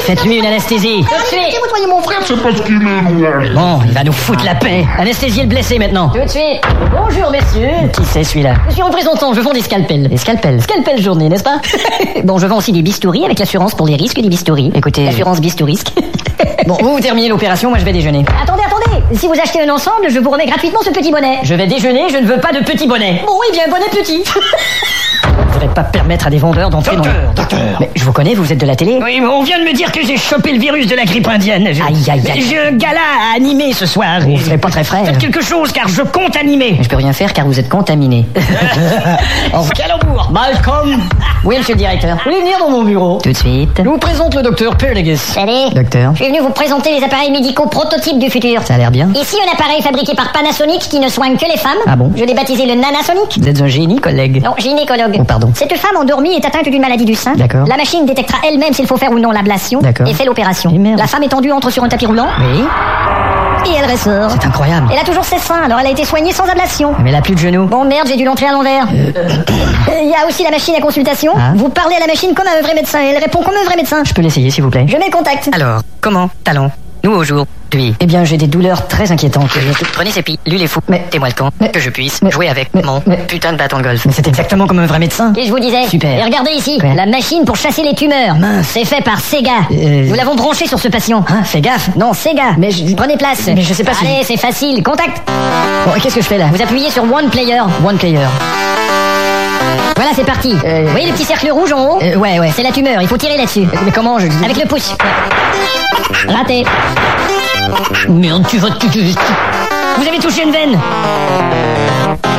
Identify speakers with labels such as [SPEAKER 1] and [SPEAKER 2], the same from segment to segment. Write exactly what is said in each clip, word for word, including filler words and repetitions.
[SPEAKER 1] Faites-lui une anesthésie. Tout de suite.
[SPEAKER 2] Vous voyez mon frère, c'est parce qu'il est loin.
[SPEAKER 1] Bon, il va nous foutre la paix. Anesthésiez le blessé maintenant. Tout de suite. Bonjour, messieurs. Qui c'est celui-là? Monsieur représentant, je vends des scalpels. Des scalpels? Scalpel journée, n'est-ce pas? Bon, je vends aussi des bistouris avec l'assurance pour les risques des bistouris. Écoutez... L'assurance bistourisque. Bon, vous, vous terminez l'opération, moi je vais déjeuner. Attendez, attendez. Si vous achetez un ensemble, je vous remets gratuitement ce petit bonnet. Je vais déjeuner, je ne veux pas de petit bonnet. Bon, eh bien, bonnet petit. Je ne voudrais pas permettre à des vendeurs d'entrer dans...
[SPEAKER 3] Docteur, docteur.
[SPEAKER 1] Mais je vous connais, vous êtes de la télé?
[SPEAKER 3] Oui, mais on vient de me dire que j'ai chopé le virus de la grippe indienne. Je...
[SPEAKER 1] Aïe, aïe, aïe.
[SPEAKER 3] J'ai un gala à animer ce soir.
[SPEAKER 1] Vous ne serez pas très frais.
[SPEAKER 3] Faites quelque chose, car je compte animer.
[SPEAKER 1] Je peux rien faire car vous êtes contaminé.
[SPEAKER 3] Oh, calembour.
[SPEAKER 1] Malcolm. Oui, monsieur le directeur. Vous voulez venir dans mon bureau? Tout de suite. Je vous présente le docteur Perdigus.
[SPEAKER 4] Salut.
[SPEAKER 1] Docteur.
[SPEAKER 4] Je suis venu vous présenter les appareils médicaux prototypes du futur.
[SPEAKER 1] Ça a l'air bien.
[SPEAKER 4] Ici, un appareil fabriqué par Panasonic qui ne soigne que les femmes.
[SPEAKER 1] Ah bon?
[SPEAKER 4] Je l'ai baptisé le Nanasonic.
[SPEAKER 1] Vous êtes un génie, collègue.
[SPEAKER 4] Non, gynécologue.
[SPEAKER 1] Oh, pardon.
[SPEAKER 4] Cette femme endormie est atteinte d'une maladie du sein.
[SPEAKER 1] D'accord.
[SPEAKER 4] La machine détectera elle-même s'il faut faire ou non l'ablation.
[SPEAKER 1] D'accord.
[SPEAKER 4] Et fait l'opération.
[SPEAKER 1] Et merde.
[SPEAKER 4] La femme étendue entre sur un tapis roulant.
[SPEAKER 1] Oui.
[SPEAKER 4] Et elle ressort.
[SPEAKER 1] C'est incroyable.
[SPEAKER 4] Elle a toujours ses seins, alors elle a été soignée sans ablation.
[SPEAKER 1] Mais elle a plus de genoux.
[SPEAKER 4] Bon merde, j'ai dû l'entrer à l'envers. Il y a aussi la machine à consultation.
[SPEAKER 1] Ah.
[SPEAKER 4] Vous parlez à la machine comme à un vrai médecin et elle répond comme un vrai médecin.
[SPEAKER 1] Je peux l'essayer, s'il vous plaît.
[SPEAKER 4] Je mets le contact.
[SPEAKER 1] Alors, comment allons-nous aujourd'hui? Eh bien, j'ai des douleurs très inquiétantes. Prenez ces pilules les fous. Mais mettez-moi le camp.
[SPEAKER 4] Mais-
[SPEAKER 1] que je puisse
[SPEAKER 4] mais-
[SPEAKER 1] jouer avec
[SPEAKER 4] mais-
[SPEAKER 1] mon
[SPEAKER 4] mais-
[SPEAKER 1] putain de bâton de golf. Mais c'est exactement comme un vrai médecin.
[SPEAKER 4] Et je vous disais.
[SPEAKER 1] Super.
[SPEAKER 4] Et regardez ici,
[SPEAKER 1] Quoi?
[SPEAKER 4] la machine pour chasser les tumeurs.
[SPEAKER 1] Mince.
[SPEAKER 4] C'est fait par Sega.
[SPEAKER 1] Euh,
[SPEAKER 4] Nous l'avons branché sur ce patient.
[SPEAKER 1] Hein, fais gaffe.
[SPEAKER 4] Non, Sega.
[SPEAKER 1] Mais je-
[SPEAKER 4] Prenez place.
[SPEAKER 1] Mais je sais pas si-
[SPEAKER 4] Allez, c'est facile. Contact.
[SPEAKER 1] Bon, et qu'est-ce que je fais là?
[SPEAKER 4] Vous appuyez sur One Player.
[SPEAKER 1] One player.
[SPEAKER 4] Voilà, c'est parti.
[SPEAKER 1] Euh,
[SPEAKER 4] Vous voyez le petit cercle rouge en haut?
[SPEAKER 1] Euh, ouais, ouais.
[SPEAKER 4] C'est la tumeur. Il faut tirer là-dessus.
[SPEAKER 1] Mais comment je...
[SPEAKER 4] Avec le pouce. Raté.
[SPEAKER 1] Merde, tu vas... Tu, tu-
[SPEAKER 4] Vous avez touché une veine.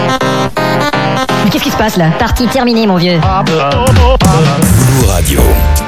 [SPEAKER 1] Mais qu'est-ce qui se passe là?
[SPEAKER 4] Partie terminée, mon vieux.
[SPEAKER 5] Boulou Radio.